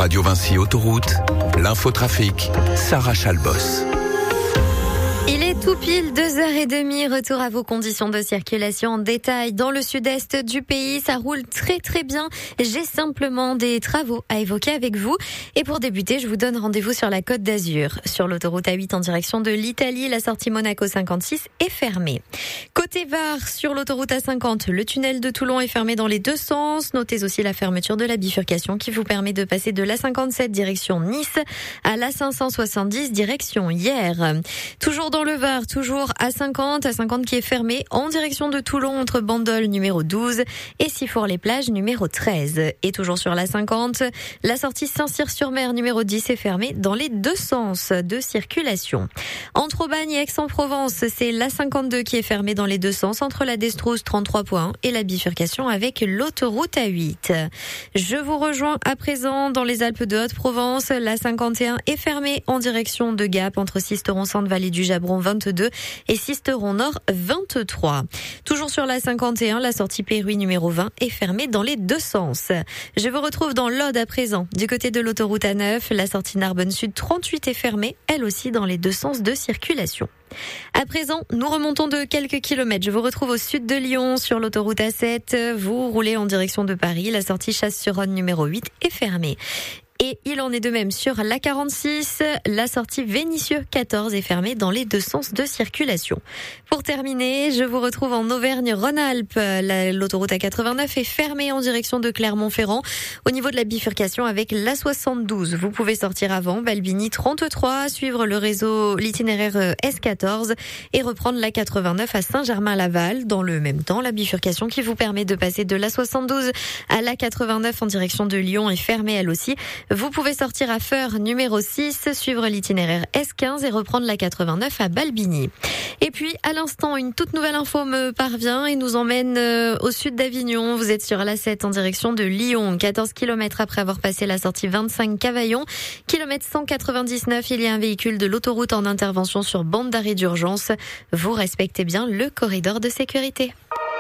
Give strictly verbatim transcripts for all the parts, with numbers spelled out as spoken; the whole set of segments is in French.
Radio Vinci Autoroute, l'infotrafic, Sarah Chalbos. Il est tout pile deux heures trente, retour à vos conditions de circulation en détail. Dans le sud-est du pays, ça roule très très bien. J'ai simplement des travaux à évoquer avec vous. Et pour débuter, je vous donne rendez-vous sur la Côte d'Azur. Sur l'autoroute A huit en direction de l'Italie, la sortie Monaco cinquante-six est fermée. Côté Var, sur l'autoroute A cinquante, le tunnel de Toulon est fermé dans les deux sens. Notez aussi la fermeture de la bifurcation qui vous permet de passer de l'A cinquante-sept direction Nice à l'A cinq cent soixante-dix direction Hyères. Toujours dans le Var, toujours A cinquante, A cinquante qui est fermé en direction de Toulon entre Bandol numéro douze et Sifour-les-Plages numéro treize. Et toujours sur l'A cinquante, la sortie Saint-Cyr-sur-Mer numéro dix est fermée dans les deux sens de circulation. Entre Aubagne et Aix-en-Provence, c'est l'A cinquante-deux qui est fermée dans les deux sens entre la Destrousse trente-trois point un et la bifurcation avec l'autoroute A huit. Je vous rejoins à présent dans les Alpes de Haute-Provence. l'A cinquante et un est fermée en direction de Gap entre Sisteron-Centre-Vallée du Jabron vingt-deux et Sisteron Nord vingt-trois. Toujours sur l'A cinquante et un, la sortie Péruy numéro vingt est fermée dans les deux sens. Je vous retrouve dans l'Aude à présent. Du côté de l'autoroute A neuf, la sortie Narbonne Sud trente-huit est fermée, elle aussi dans les deux sens de circulation. À présent, nous remontons de quelques kilomètres. Je vous retrouve au sud de Lyon sur l'autoroute A sept. Vous roulez en direction de Paris. La sortie Chasse-sur-Rhône numéro huit est fermée. Et il en est de même sur l'A quarante-six, la sortie Vénissieux quatorze est fermée dans les deux sens de circulation. Pour terminer, je vous retrouve en Auvergne-Rhône-Alpes. L'autoroute A quatre-vingt-neuf est fermée en direction de Clermont-Ferrand au niveau de la bifurcation avec l'A soixante-douze. Vous pouvez sortir avant Balbigny trente-trois, suivre le réseau, l'itinéraire S quatorze et reprendre l'A quatre-vingt-neuf à Saint-Germain-Laval. Dans le même temps, la bifurcation qui vous permet de passer de l'A soixante-douze à l'A quatre-vingt-neuf en direction de Lyon est fermée elle aussi. Vous pouvez sortir à Feur numéro six, suivre l'itinéraire S quinze et reprendre la quatre-vingt-neuf à Balbigny. Et puis, à l'instant, une toute nouvelle info me parvient et nous emmène euh, au sud d'Avignon. Vous êtes sur l'A sept en direction de Lyon, quatorze kilomètres après avoir passé la sortie vingt-cinq Cavaillon. Kilomètre cent quatre-vingt-dix-neuf, il y a un véhicule de l'autoroute en intervention sur bande d'arrêt d'urgence. Vous respectez bien le corridor de sécurité.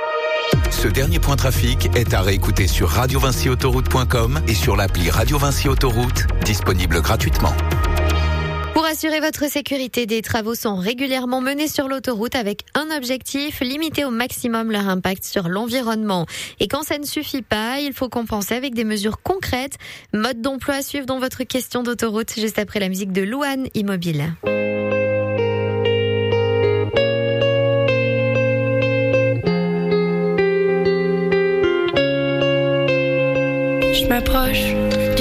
Ce dernier point trafic est à réécouter sur radio vinci autoroute point com et sur l'appli Radio Vinci Autoroute, disponible gratuitement. Pour assurer votre sécurité, des travaux sont régulièrement menés sur l'autoroute avec un objectif, limiter au maximum leur impact sur l'environnement. Et quand ça ne suffit pas, il faut compenser avec des mesures concrètes. Mode d'emploi à suivre dans votre question d'autoroute, juste après la musique de Louane Immobile. Je m'approche